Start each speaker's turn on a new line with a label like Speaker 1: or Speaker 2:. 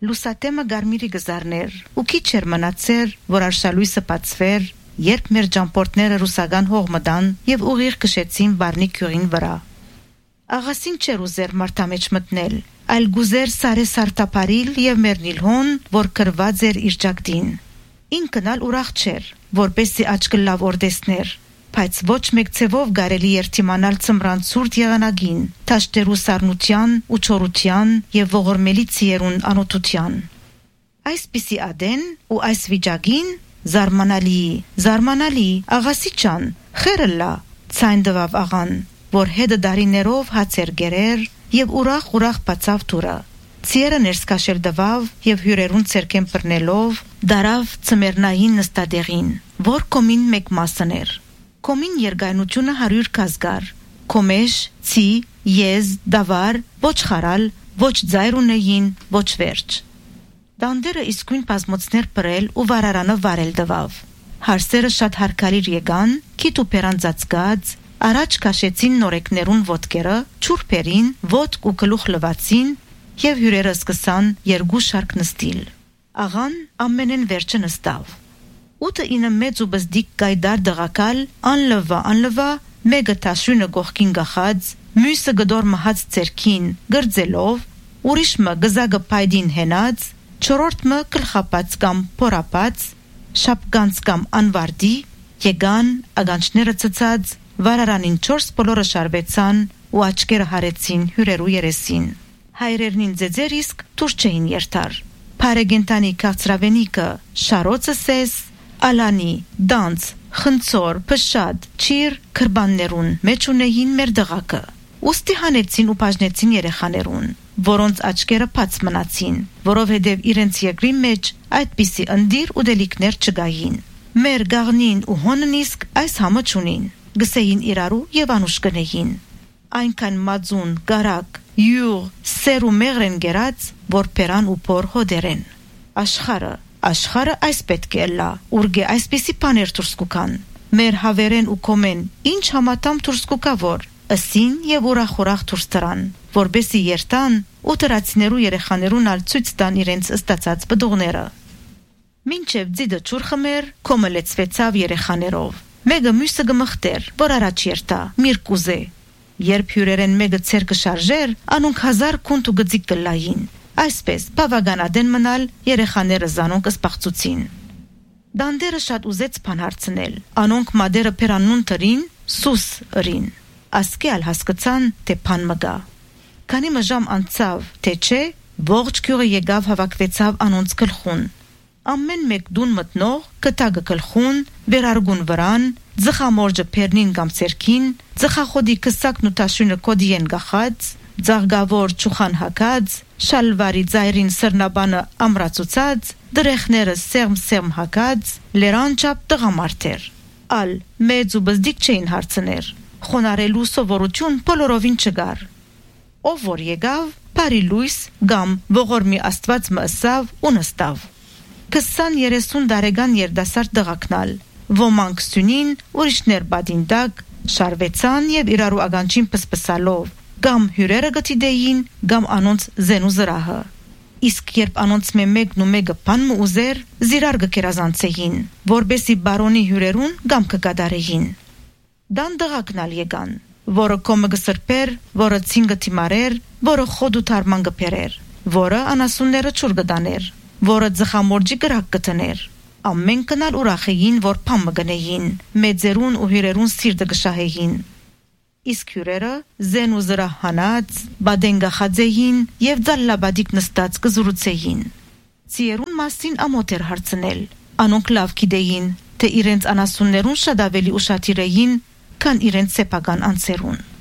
Speaker 1: Լուսատեմը գարմիրի գզարներ ու քիչ էր մնացեր, որ արշալույսը բացվեր, երբ մեր ճամփորդները ռուսական հողմդան եւ ուղիղ քշեցին Վարնի քյուրին վրա։ Աղասին չէր ուզեր մարտամեջ մտնել, այլ գուզեր սարե սարտապարիլ եւ մեռնիլ հոն, որ կրված էր իր ջակդին։ Ինքն ալ ուրախ չէր, որպեսզի աչքը լավ օրդեսներ, բայց ոչ մեկ ցևով կարելի էր թիմանալ ծմրան ցուրտ եղանակին, թաշտերու սառնության ու չորության եւ ողորմելի ցիերուն անօթության։ Այսպիսի ադեն ու այս վիճակին զարմանալի, աղասի ջան, խերելա, ցայն դվավ աղան, որ հետը դարիներով հացեր գերեր եւ ուրախ բացավ դուրը։ Ցիերը ներսկաշել դվավ եւ հյուրերուն ցերկեն բռնելով դարավ ծմերնային նստադեղին, որ կոմին մեկ մասն էր։ Կոմին երգայնությունը 100 կազգար, կոմեշ, ցի, եզ, դավար, ոչ խարալ, ոչ ձայր ունեին, ոչ վերջ։ Դանդերը իսկույն բազմոցներ բրել ու վարարանը վարել դվավ։ Հարսերը շատ հարկալիր եկան, քիթ ու պերանձացկած, առաջ քաշեցին նորեկներուն ոտքերը, ճուրփերին, ոտք ու գլուխ լվացին եւ հյուրերը սկսան երկու շարք նստիլ։ Աղան ամենեն վերջը նստավ։ 8-9 մեծ ու բզդիկ գայդար դղակալ անլվա, մեկը տաշյունը գողքին գախած, մյուսը գդոր մահած ցերքին գրձելով, ուրիշը գզագը պայդին հենած, չորրորդը գլխապած կամ փորապած, շապկանց կամ անվարդի, եկան ագանչները ցցած, վարարանին 4 բոլորը շարվեցան ու աչքերը հարեցին հյուրերու երեսին։ Հայրերնին ձեձեր իսկ դուրս չէին երթար։ Փարեգենտանի քաղցրավենիկը, շարոցը սես, ալանի, դանց, խնցոր, փշատ, ճիր, քրբաններուն մեջ ունեին մեր դղակը։ Ուստի հանեցին ու բաժնեցին երեխաներուն, որոնց աչքերը բաց մնացին, որովհետև իրենց երկրի մեջ այդպիսի ընդիր ու դելիկներ չգային։ Մեր գաղնին ու հոնն իսկ այս համը չունին, գսեին իրարու եւ անուշ կնեին։ Այնքան մածուն, գարակ, յուղ, սեր ու մեղրեն գերած, որ պերան ու փոր հոդերեն։ Աշխարը այս պետք է լա, ուրգե այսպիսի բաներ դուրս կուքան։ Մեր հավերեն ու կոմեն ինչ համատամ դուրս կուկա որ, ըսին եւ ուրախ դուրս տրան, որբեսի երթան ու տրացիներու երեխաներուն ալ ցույց տան իրենց ըստացած բդուղները։ Մինչև ձիդը ճուր խմեր, կոմը լեցվեցավ երեխաներով։ Մեկը մյուսը գմխտեր, որ առաջ երթա, միր կուզե։ Երբ հյուրերեն մեկը ցերկը շարժեր, անոնք 1000 քունտ ու գծիկ կլային։ Այսպես բավականադեն մնալ երեխաները զանոնք ըսպաղծուցին։ Դանդերը շատ ուզեց բան հարցնել, անոնք մադերը պերանուն տրին, սուս ըրին։ Ասկե ալ հասկացան, թե բան մգա։ Քանի մժամ անցավ, թե չէ, ողջ քյուրը եկավ հավաքվեցավ անոնց գլխուն։ Ամեն մեկ դուն մտնող կտագը գլխուն, վերարգուն վրան, ձխամորջը պերնին կամ ցերքին, ձխախոդի կսակն ու տաշյունը կոդիեն գախած, ձաղգավոր ճուխան հակած, շալվարի ձայրին սրնաբանը ամրացուցած, դրեխները սերմ հակած, լերան չափ տղամարդեր։ Ալ մեծ ու բզդիկ չէին հարցներ, խոնարելու սովորություն բոլորովին չգար։ Ով որ եկավ, բարի լույս կամ ողորմի աստված մըսավ ու նստավ։ 20-30 տարեկան երդասարդ դղակնալ, ոմանք սյունին, ուրիշներ բադինդակ, շարվեցան եւ իրարու ագանչին պսպսալով, կամ հյուրերը գտիդեին, կամ անոնց զենու զրահը։ Իսկ երբ անոնց մեկն ու մեկը բան մը ուզեր, զիրար գկերազանցեին, որբեսի բարոնի հյուրերուն կամ կկադարեին։ Դան դղակնալ եկան, որը կոմը գսրպեր, որը ցինգը թիմարեր, որը խոդ ու թարման գպերեր, որը անասունները ճուր գդաներ, որը ձխամորջի գրակ կտներ։ Ամեն կնալ ուրախ էին, որ բան մը գնեին, մեծերուն ու հյուրերուն սիրտը գշահեին։ Իսկ հյուրերը զեն ու զրահ հանած, բադեն գախած էին եւ ձալլաբադիկ նստած կզրուցեին։ Ցիերուն մասին ամոթ էր հարցնել, անոնք լավ գիտեին, թե իրենց անասուններուն շատ ավելի ուշադիր էին, քան իրենց սեփական անձերուն։